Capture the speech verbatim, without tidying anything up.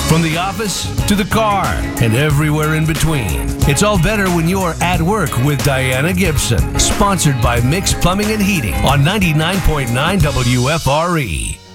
From the office to the car and everywhere in between. It's all better when you're at work with Diana Gibson. Sponsored by Mix Plumbing and Heating on ninety-nine point nine W F R E.